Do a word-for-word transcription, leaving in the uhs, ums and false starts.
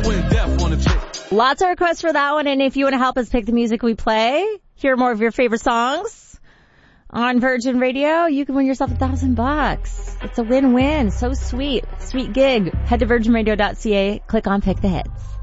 I went deaf on a chick. Lots of requests for that one, and if you want to help us pick the music we play, hear more of your favorite songs on Virgin Radio, you can win yourself a thousand bucks. It's a win-win. So sweet. Sweet gig. Head to virgin radio dot c a, click on Pick the Hits.